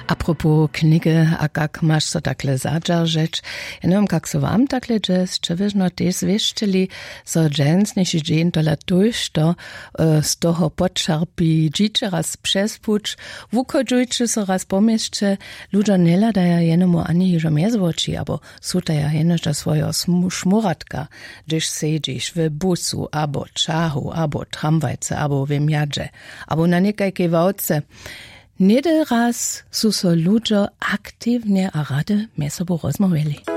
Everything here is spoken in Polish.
Apropos knjige, a kak maš so takle zadžaržeć, ja neviem, kak so vám takle džes, če vežno też vještili, so džensniši džen tola tujšto z toho podšarpi džiče raz přespuč, vukodžujče so raz pomiešče, ľudia neladaja jenomu ani hižo mezvoči, abo sutaja jenožda svojo šmuratka, gdyż sedžiš v busu, abo čahu, abo tramvajce, abo v mjadže, abo na nekajke vauce. Nede raz su so ludzie aktywnie a rady mezi sobą rozmawiali.